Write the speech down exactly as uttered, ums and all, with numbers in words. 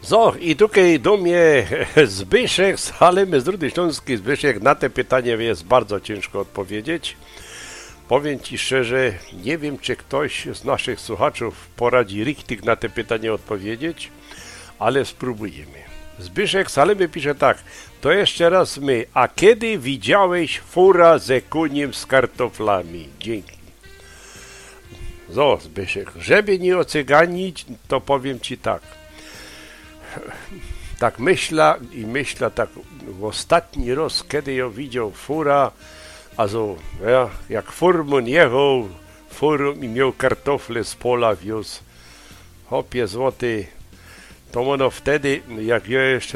So, i tutaj do mnie Zbyszek z Halemy z Rudy Śląskiej. Zbyszek, na te pytanie jest bardzo ciężko odpowiedzieć. Powiem Ci szczerze, nie wiem, czy ktoś z naszych słuchaczów poradzi richtig na te pytanie odpowiedzieć, ale spróbujemy. Zbyszek z Halemy pisze tak, to jeszcze raz my, a kiedy widziałeś fura ze koniem z kartoflami? Dzięki. So, Zbyszek, żeby nie ocyganić, to powiem Ci tak. Tak myślę i myślę tak w ostatni raz, kiedy ja widział fura, also ja, jak furman jechał furą i miał kartofle z pola wiózł, hopie złoty, to ono wtedy, jak ja jeszcze